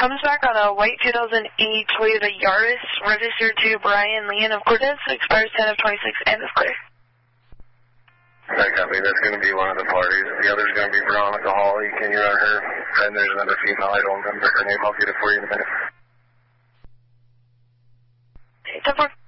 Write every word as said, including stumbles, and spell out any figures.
comes back on a white two thousand eight Toyota Yaris, registered to Brian Leon of Cortez, expires ten of twenty-six, end of clear. I copy. That's going to be one of the parties. The other's going to be Veronica Hawley. Can you run her? And there's another female. I don't remember her name. I'll get it for you in a minute. Okay, ten four.